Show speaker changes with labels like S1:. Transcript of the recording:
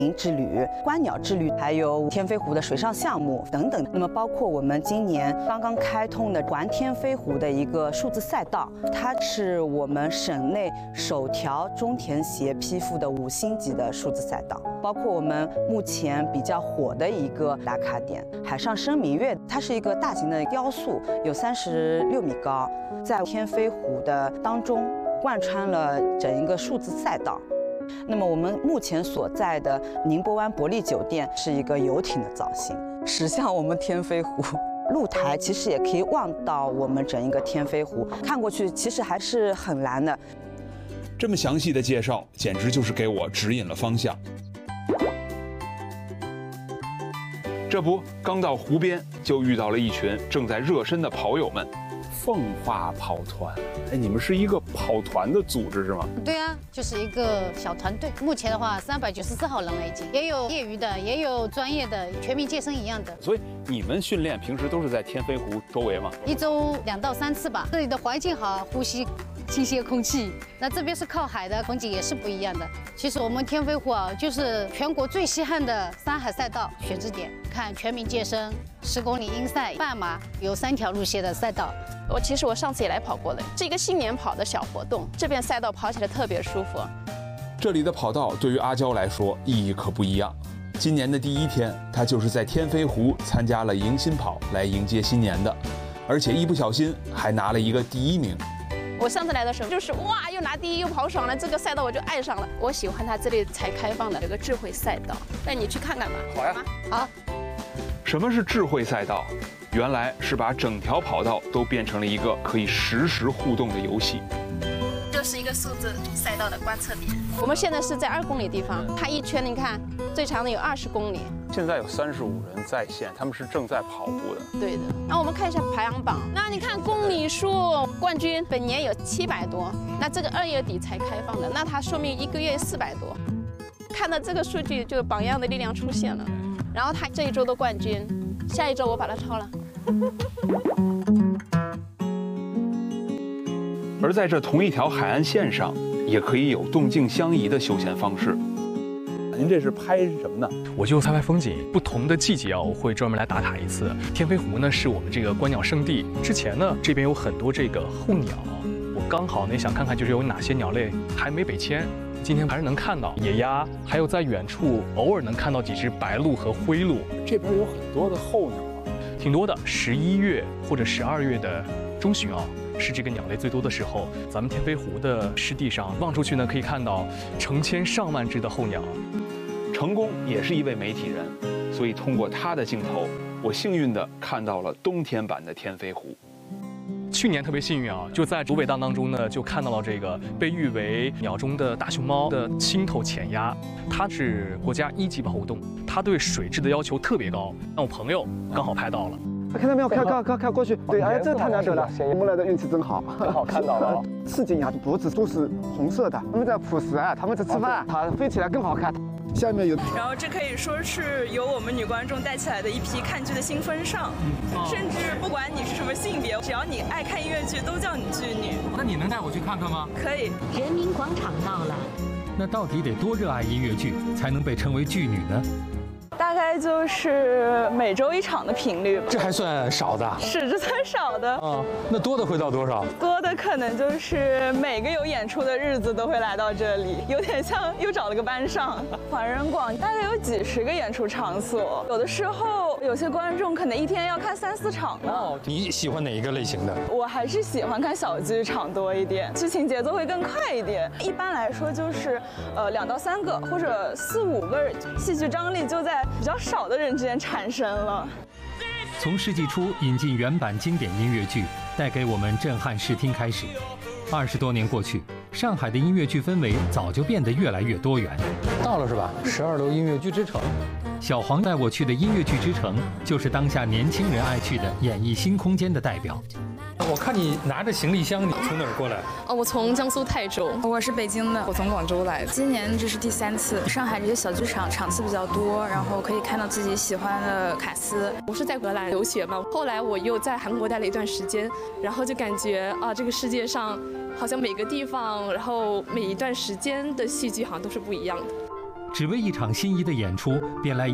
S1: 之旅、观鸟之旅，还有天飞湖的水上项目等等。那么包括我们今年刚刚开通的环天飞湖的一个数字赛道，它是我们省内首条中田协批复的5星级的数字赛道。包括我们目前比较火的一个打卡点海上生明月，它是一个大型的雕塑，有36米高，在天飞湖的当中贯穿了整一个数字赛道。那么我们目前所在的宁波湾伯利酒店是一个游艇的造型，驶向我们天飞湖。露台其实也可以望到我们整一个天飞湖，看过去其实还是很蓝的。
S2: 这么详细的介绍，简直就是给我指引了方向。这不，刚到湖边就遇到了一群正在热身的跑友们。
S3: 凤花跑团，哎，你们是一个跑团的组织是吗？
S4: 对啊，就是一个小团队。目前的话，394号人了已经，也有业余的，也有专业的，全民健身一样的。
S3: 所以你们训练平时都是在天飞湖周围吗
S4: ？1周2到3次吧。这里的环境好，呼吸新鲜空气。那这边是靠海的，风景也是不一样的。其实我们天飞湖啊，就是全国最稀罕的山海赛道选址点。看全民健身，10公里英赛、半马，有3条路线的赛道。
S5: 其实我上次也来跑过了，是一个新年跑的小活动。这边赛道跑起来特别舒服。
S2: 这里的跑道对于阿娇来说意义可不一样。今年的第1天，她就是在天飞湖参加了迎新跑来迎接新年的，而且一不小心还拿了一个第1名。
S5: 我上次来的时候就是哇，又拿第1又跑爽了，这个赛道我就爱上了。我喜欢它这里才开放的这个智慧赛道，带你去看看吧。
S3: 好呀，
S5: 好。
S2: 什么是智慧赛道？原来是把整条跑道都变成了一个可以实时互动的游戏。
S5: 这是一个数字赛道的观测点。我们现在是在2公里地方，它一圈你看最长的有20公里。
S3: 现在有35人在线，他们是正在跑步的。
S5: 对的。然后我们看一下排行榜，那你看公里数冠军本年有700多，那这个2月底才开放的，那它说明1个月400多。看到这个数据，就榜样的力量出现了。然后他这一周的冠军，下一周我把他超了。
S2: 而在这同一条海岸线上，也可以有动静相宜的休闲方式。
S3: 您这是拍什么呢？
S6: 我就拍风景。不同的季节啊，我会专门来打卡一次。天飞湖呢是我们这个观鸟圣地，之前呢这边有很多这个候鸟，我刚好呢想看看就是有哪些鸟类还没北迁。今天还是能看到野鸭，还有在远处偶尔能看到几只白鹭和灰鹭。
S3: 这边有很多的候鸟啊，
S6: 挺多的。11月或者12月的中旬啊，是这个鸟类最多的时候。咱们天飞湖的湿地上望出去呢，可以看到成千上万只的候鸟。
S2: 成功也是一位媒体人，所以通过他的镜头，我幸运地看到了冬天版的天飞湖。
S6: 去年特别幸运啊，就在芦苇荡当中呢，就看到了这个被誉为鸟中的大熊猫的青头浅鸭，它是国家1级保护动物，它对水质的要求特别高。那我朋友刚好拍到了，
S7: 看到没有？看过去，对，哎，这太难得了，我们来的运气真好，
S3: 刚好看到了。
S7: 刺激呀，脖子都是红色的，他们在捕食啊，他们在吃饭，它飞起来更好看。下面有，
S8: 然后这可以说是由我们女观众带起来的一批看剧的新风尚，甚至不管你是什么性别，只要你爱看音乐剧，都叫你剧女。
S9: 那你能带我去看看吗？
S8: 可以。
S10: 人民广场到了。
S9: 那到底得多热爱音乐剧，才能被称为剧女呢？
S8: 大概就是每周1场的频率吧。
S9: 这还算少的？
S8: 是，这算少的。
S9: 啊，那多的会到多少？
S8: 多的可能就是每个有演出的日子都会来到这里，有点像又找了个班上。环人广大概有几10个演出场所，有的时候有些观众可能一天要看3、4场呢。
S9: 哦，你喜欢哪一个类型的？
S8: 我还是喜欢看小剧场多一点，剧情节奏会更快一点。一般来说就是2到3个或者4、5个，戏剧张力就在比较少的人之间产生了。
S9: 从世纪初引进原版经典音乐剧，带给我们震撼视听开始，20多年过去，上海的音乐剧氛围早就变得越来越多元。到了是吧？12楼音乐剧之城，小黄带我去的音乐剧之城，就是当下年轻人爱去的演绎新空间的代表。我看你拿着行李箱，你从哪儿过来？
S11: 我从江苏泰州。
S12: 我是北京的，我从广州来的。今年这是第3次，上海这些小剧场场次比较多，然后可以看到自己喜欢的卡司。
S11: 我是在荷兰留学嘛，后来我又在韩国待了一段时间，然后就感觉这个世界上好像每个地方，然后每一段时间的戏剧好像都是不一样的。
S9: 只为一场心仪的演出，便来